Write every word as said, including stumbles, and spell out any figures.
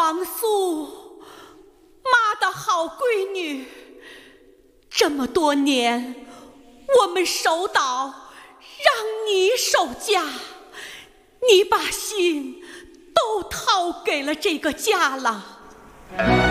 王素，妈的好闺女，这么多年我们守岛，让你守家，你把心都掏给了这个家了。